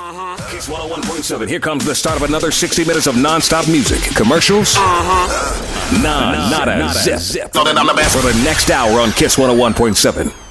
Kiss 101.7. Here comes the start of another 60 minutes of nonstop music, commercials, not a zip. So then I'm the best. For the next hour on Kiss 101.7.